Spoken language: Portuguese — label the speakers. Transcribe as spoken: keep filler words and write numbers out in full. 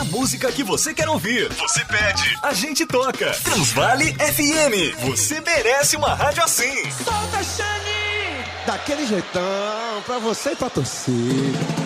Speaker 1: A música que você quer ouvir, você pede, a gente toca. Transvale F M, você merece uma rádio assim.
Speaker 2: Solta, Xande! Daquele jeitão, pra você e pra torcida.